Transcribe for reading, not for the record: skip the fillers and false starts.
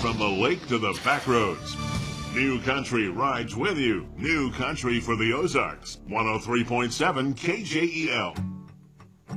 from the lake to the back roads. New Country rides with you. New Country for the Ozarks. 103.7 KJEL.